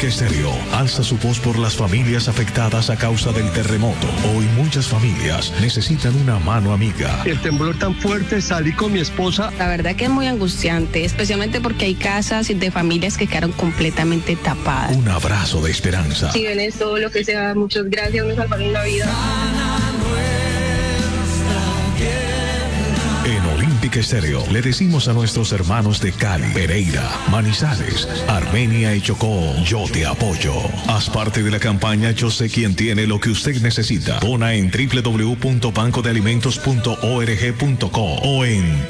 Olímpica Estéreo alza su voz por las familias afectadas a causa del terremoto. Hoy muchas familias necesitan una mano amiga. El temblor tan fuerte, salí con mi esposa. La verdad que es muy angustiante, especialmente porque hay casas de familias que quedaron completamente tapadas. Un abrazo de esperanza. Si ven esto, lo que sea, muchas gracias, me salvaron la vida. En Olímpica Estéreo le decimos a nuestros hermanos de Cali, Pereira, Manizales, Armenia y Chocó, yo te apoyo. Haz parte de la campaña Yo sé quién tiene lo que usted necesita. Dona en www.bancodealimentos.org.co o en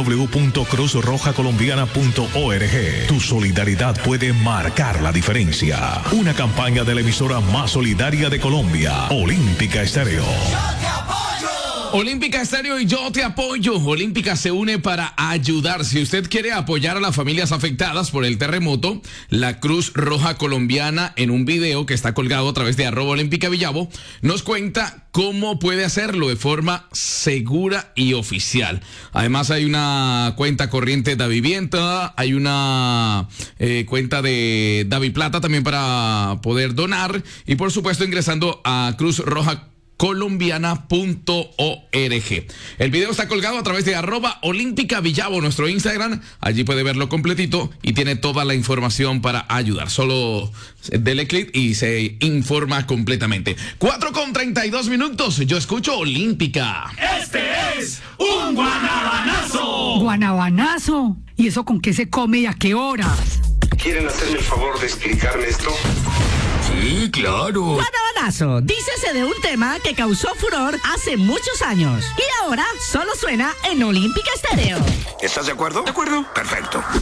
www.cruzrojacolombiana.org. Tu solidaridad puede marcar la diferencia. Una campaña de la emisora más solidaria de Colombia, Olímpica Estéreo. Olímpica Estéreo y yo te apoyo. Olímpica se une para ayudar. Si usted quiere apoyar a las familias afectadas por el terremoto, la Cruz Roja Colombiana, en un video que está colgado a través de @OlímpicaVillavo, nos cuenta cómo puede hacerlo de forma segura y oficial. Además hay una cuenta corriente de Davivienda, hay una cuenta de Daviplata también para poder donar, y por supuesto ingresando a Cruz Roja colombiana.org. El video está colgado a través de @OlímpicaVillavo, nuestro Instagram. Allí puede verlo completito y tiene toda la información para ayudar. Solo dele clic y se informa completamente. 4:32. Yo escucho Olímpica. Este es un guanabanazo. ¿Guanabanazo? ¿Y eso con qué se come y a qué hora? ¿Quieren hacerme el favor de explicarme esto? Sí, claro. Guanabanazo, dícese de un tema que causó furor hace muchos años y ahora solo suena en Olímpica Estéreo. ¿Estás de acuerdo? De acuerdo. Perfecto.